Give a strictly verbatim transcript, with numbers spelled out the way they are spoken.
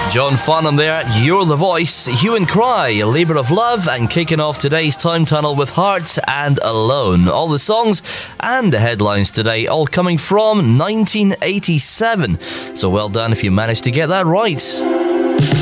John Farnham there, You're the Voice, Hue and Cry, Labour of Love, and kicking off today's Time Tunnel with Heart and Alone. All the songs and the headlines today all coming from nineteen eighty-seven. So well done if you managed to get that right.